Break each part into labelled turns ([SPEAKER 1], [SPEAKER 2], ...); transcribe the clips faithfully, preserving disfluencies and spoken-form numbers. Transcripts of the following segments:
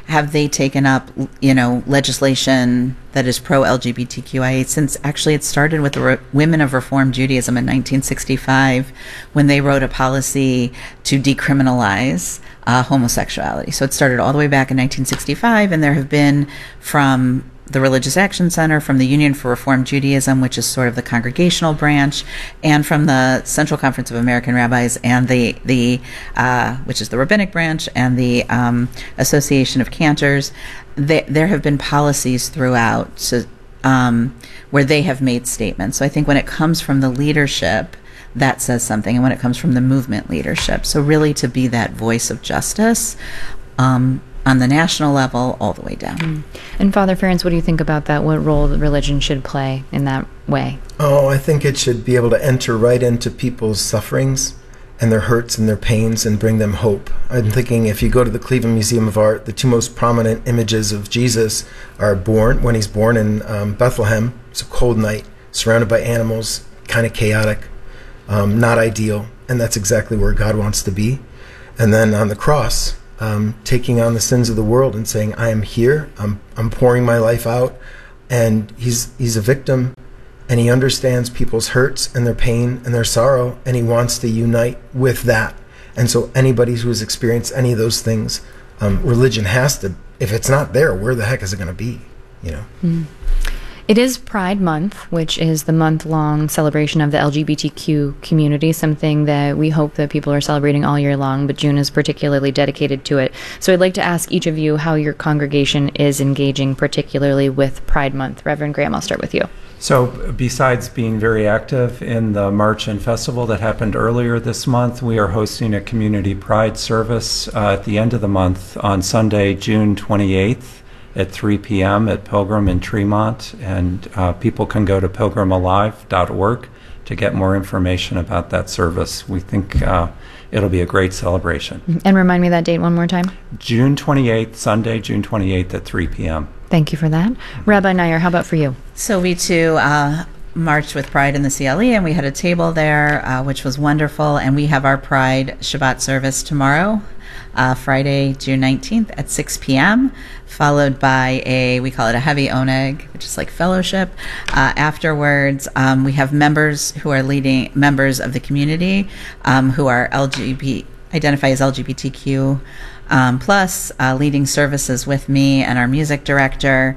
[SPEAKER 1] have they taken up, you know, legislation that is pro-L G B T Q I A, since actually it started with the Re- Women of Reform Judaism in nineteen sixty-five when they wrote a policy to decriminalize uh, homosexuality. So it started all the way back in nineteen sixty-five, and there have been, from the Religious Action Center, from the Union for Reform Judaism, which is sort of the congregational branch, and from the Central Conference of American Rabbis, and the the uh, which is the rabbinic branch, and the um, Association of Cantors. They, there have been policies throughout so, um, where they have made statements. So I think when it comes from the leadership, that says something, and when it comes from the movement leadership, so really to be that voice of justice. Um, on the national level, all the way down.
[SPEAKER 2] Mm. And Father Ferenc, what do you think about that? What role religion should play in that way?
[SPEAKER 3] Oh, I think it should be able to enter right into people's sufferings and their hurts and their pains and bring them hope. I'm thinking if you go to the Cleveland Museum of Art, the two most prominent images of Jesus are born, when he's born in um, Bethlehem. It's a cold night, surrounded by animals, kind of chaotic, um, not ideal, and that's exactly where God wants to be. And then on the cross, Um, taking on the sins of the world and saying, I am here, I'm I'm pouring my life out, and he's he's a victim, and he understands people's hurts and their pain and their sorrow, and he wants to unite with that. And so anybody who has experienced any of those things, um, religion has to, if it's not there, where the heck is it going to be, you know?
[SPEAKER 2] Mm. It is Pride Month, which is the month-long celebration of the L G B T Q community, something that we hope that people are celebrating all year long, but June is particularly dedicated to it. So I'd like to ask each of you how your congregation is engaging particularly with Pride Month. Reverend Graham, I'll start with you.
[SPEAKER 4] So besides being very active in the March and Festival that happened earlier this month, we are hosting a community Pride service uh, at the end of the month on Sunday, June twenty-eighth. At three p.m. at Pilgrim in Tremont, and uh, people can go to pilgrim alive dot org to get more information about that service. We think uh, it'll be a great celebration.
[SPEAKER 2] And remind me that date one more time.
[SPEAKER 4] June twenty-eighth, Sunday, June twenty-eighth at three p.m.
[SPEAKER 2] Thank you for that. Rabbi Nair, how about for you?
[SPEAKER 1] So we too uh, marched with Pride in the C L E, and we had a table there, uh, which was wonderful, and we have our Pride Shabbat service tomorrow, Uh, Friday, June nineteenth at six p.m., followed by a, we call it a heavy oneg, which is like fellowship. Uh, afterwards, um, we have members who are leading, members of the community um, who are L G B T, identify as L G B T Q um, plus, uh, leading services with me and our music director.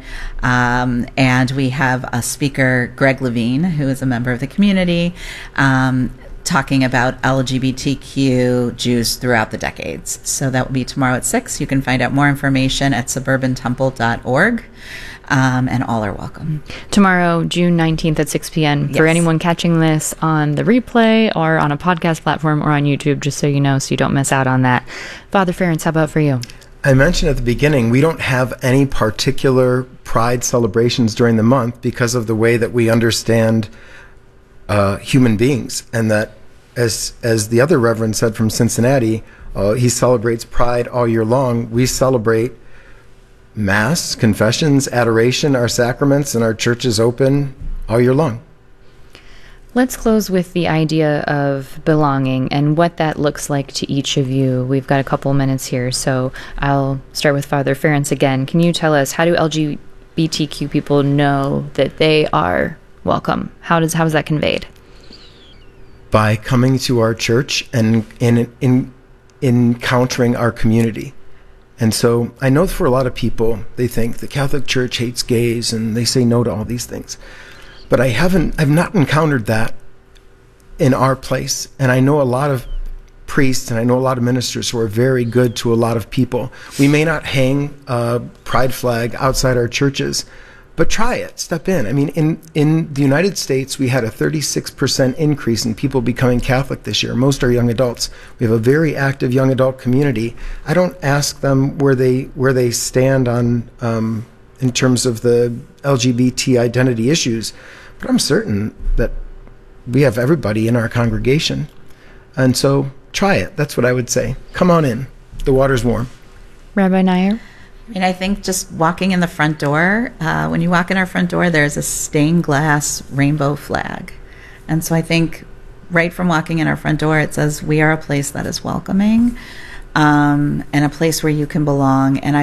[SPEAKER 1] Um, and we have a speaker, Greg Levine, who is a member of the community, um, talking about L G B T Q Jews throughout the decades. So that will be tomorrow at six. You can find out more information at suburban temple dot org, um, and all are welcome.
[SPEAKER 2] Tomorrow, June nineteenth at six p.m.
[SPEAKER 1] Yes.
[SPEAKER 2] For anyone catching this on the replay or on a podcast platform or on YouTube, just so you know, so you don't miss out on that. Father Ferenc, how about for you?
[SPEAKER 3] I mentioned at the beginning, we don't have any particular Pride celebrations during the month because of the way that we understand Uh, human beings, and that, as as the other reverend said from Cincinnati, uh, he celebrates Pride all year long. We celebrate Mass, confessions, adoration, our sacraments, and our church is open all year long.
[SPEAKER 2] Let's close with the idea of belonging and what that looks like to each of you. We've got a couple minutes here, so I'll start with Father Ferenc again. Can you tell us, how do L G B T Q people know that they are welcome? How does how is that conveyed?
[SPEAKER 3] By coming to our church and in in encountering our community. And so I know for a lot of people, they think the Catholic Church hates gays and they say no to all these things. But I haven't, I've not encountered that in our place. And I know a lot of priests and I know a lot of ministers who are very good to a lot of people. We may not hang a pride flag outside our churches, but try it, step in. I mean, in, in the United States, we had a thirty-six percent increase in people becoming Catholic this year. Most are young adults. We have a very active young adult community. I don't ask them where they where they stand on um, in terms of the L G B T identity issues, but I'm certain that we have everybody in our congregation. And so try it. That's what I would say. Come on in. The water's warm.
[SPEAKER 2] Rabbi Nair?
[SPEAKER 1] I mean, I think just walking in the front door, uh, when you walk in our front door, there's a stained glass rainbow flag. And so I think right from walking in our front door, it says we are a place that is welcoming, um, and a place where you can belong. And I